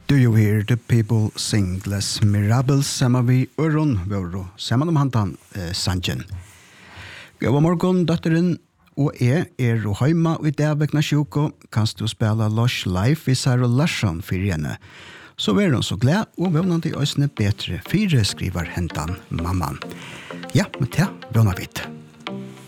Do you hear the people sing Les Mirables sammen vi øron våro sammen hantan sanjen. God morgon, datteren og heima i det vekna sjuko kan du spela Lush Life i Sarah Larsson for henne. Så var hon så glad og vånande i øsne betre fire skriver hentan mamman. Ja, men det vånar vidt.